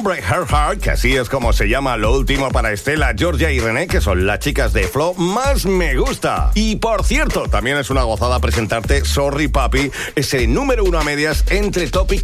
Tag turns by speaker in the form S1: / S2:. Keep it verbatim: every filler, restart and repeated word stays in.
S1: Break Her Heart, que así es como se llama lo último para Estela, Georgia y René, que son las chicas de Flow más me gusta. Y por cierto, también es una gozada presentarte Sorry Papi, ese número uno a medias entre Topic